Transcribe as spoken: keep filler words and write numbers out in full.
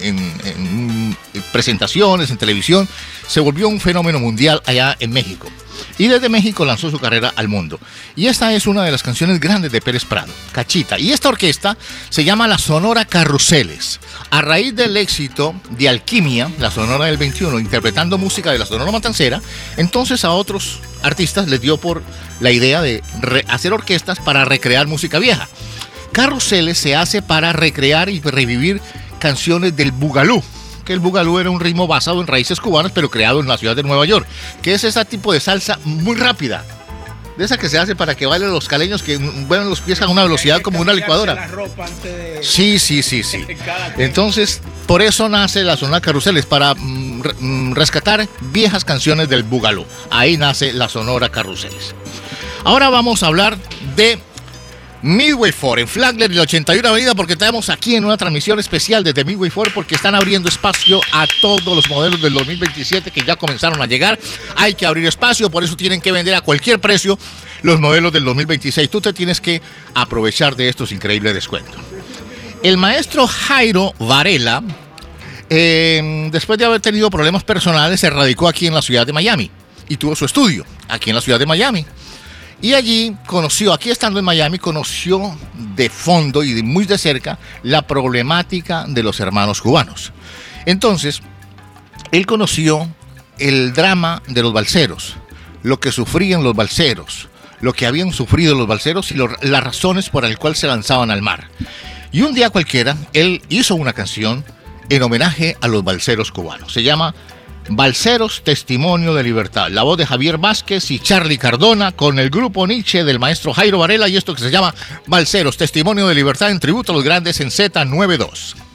en, en presentaciones, en televisión, se volvió un fenómeno mundial allá en México. Y desde México lanzó su carrera al mundo. Y esta es una de las canciones grandes de Pérez Prado, Cachita. Y esta orquesta se llama la Sonora Carruseles. A raíz del éxito de Alquimia, la Sonora del veintiuno, interpretando música de la Sonora Matancera, entonces a otros artistas les dio por la idea de hacer orquestas para recrear música vieja. Carruseles se hace para recrear y revivir canciones del bugalú, que el bugalú era un ritmo basado en raíces cubanas, pero creado en la ciudad de Nueva York, que es ese tipo de salsa muy rápida, de esa que se hace para que bailen los caleños que mueven los pies a una velocidad como una licuadora. De... Sí, sí, sí, sí. Entonces, por eso nace la Sonora Carruseles, para mm, rescatar viejas canciones del bugalú. Ahí nace la Sonora Carruseles. Ahora vamos a hablar de Midway Ford en Flagler y la ochenta y una Avenida, porque estamos aquí en una transmisión especial desde Midway Ford, porque están abriendo espacio a todos los modelos del dos mil veintisiete que ya comenzaron a llegar. Hay que abrir espacio, por eso tienen que vender a cualquier precio los modelos del dos mil veintiséis. Tú te tienes que aprovechar de estos increíbles descuentos. El maestro Jairo Varela, eh, después de haber tenido problemas personales, se radicó aquí en la ciudad de Miami y tuvo su estudio aquí en la ciudad de Miami. Y allí conoció, aquí estando en Miami, conoció de fondo y de muy de cerca la problemática de los hermanos cubanos. Entonces, él conoció el drama de los balseros, lo que sufrían los balseros, lo que habían sufrido los balseros y lo, las razones por las cuales se lanzaban al mar. Y un día cualquiera, él hizo una canción en homenaje a los balseros cubanos. Se llama Balseros, Testimonio de Libertad. La voz de Javier Vázquez y Charlie Cardona con el grupo Nietzsche del maestro Jairo Varela, y esto que se llama Balseros, Testimonio de Libertad, en tributo a los grandes en Z noventa y dos.